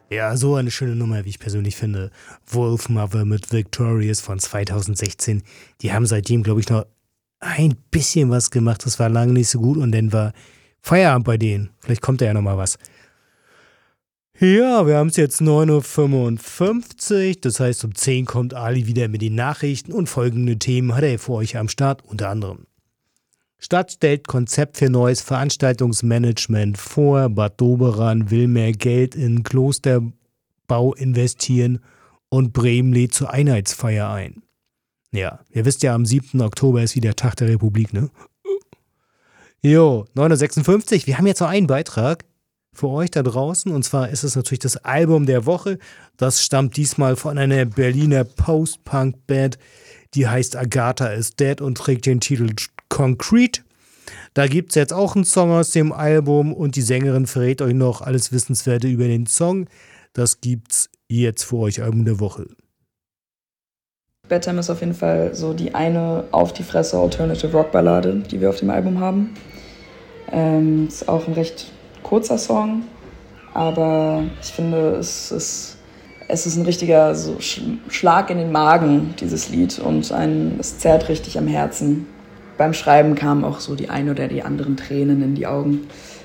Ja, so eine schöne Nummer, wie ich persönlich finde. Wolfmother mit Victorious von 2016. Die haben seitdem, glaube ich, noch ein bisschen was gemacht. Das war lange nicht so gut und dann war Feierabend bei denen. Vielleicht kommt da ja nochmal was. Ja, wir haben es jetzt 9:55 Uhr. Das heißt, um 10 kommt Ali wieder mit den Nachrichten und folgende Themen hat er für euch am Start. Unter anderem: Stadt stellt Konzept für neues Veranstaltungsmanagement vor. Bad Doberan will mehr Geld in Klosterbau investieren und Bremen lädt zur Einheitsfeier ein. Ja, ihr wisst ja, am 7. Oktober ist wieder Tag der Republik, ne? Jo, 9:56 Uhr. Wir haben jetzt noch einen Beitrag für euch da draußen. Und zwar ist es natürlich das Album der Woche. Das stammt diesmal von einer Berliner Post-Punk-Band. Die heißt Agatha is Dead und trägt den Titel Concrete. Da gibt es jetzt auch einen Song aus dem Album und die Sängerin verrät euch noch alles Wissenswerte über den Song. Das gibt's jetzt für euch, Album der Woche. Bad Time ist auf jeden Fall so die eine auf die Fresse Alternative Rock Ballade, die wir auf dem Album haben. Ist auch ein recht kurzer Song, aber ich finde, es ist ein richtiger so Schlag in den Magen, dieses Lied, und es zerrt richtig am Herzen. Beim Schreiben kamen auch so die ein oder die anderen Tränen in die Augen.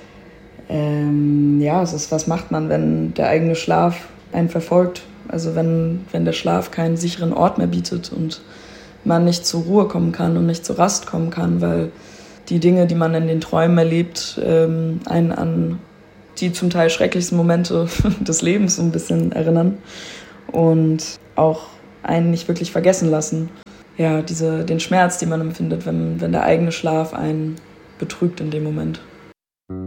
Es ist, was macht man, wenn der eigene Schlaf einen verfolgt? Also wenn der Schlaf keinen sicheren Ort mehr bietet und man nicht zur Ruhe kommen kann und nicht zur Rast kommen kann, weil die Dinge, die man in den Träumen erlebt, einen an die zum Teil schrecklichsten Momente des Lebens so ein bisschen erinnern und auch einen nicht wirklich vergessen lassen. Ja, den Schmerz, den man empfindet, wenn der eigene Schlaf einen betrügt in dem Moment.